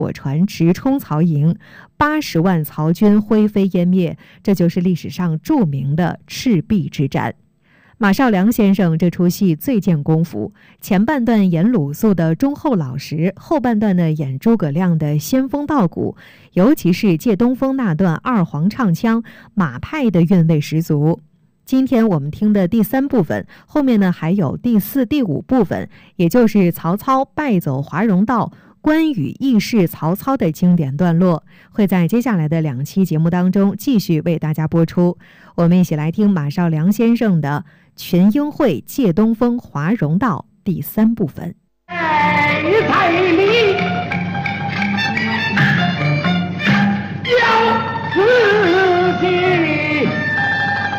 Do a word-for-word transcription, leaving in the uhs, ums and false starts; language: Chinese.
火船直冲曹营，八十万曹军灰飞烟灭，这就是历史上著名的赤壁之战。马绍良先生这出戏最见功夫，前半段演鲁肃的忠厚老实，后半段呢演诸葛亮的仙风道骨，尤其是借东风那段二黄唱腔，马派的韵味十足。今天我们听的第三部分，后面呢还有第四、第五部分，也就是曹操败走华容道，关羽义释曹操的经典段落，会在接下来的两期节目当中继续为大家播出。我们一起来听马绍良先生的《群英会借东风华容道》第三部分。 哎，彩礼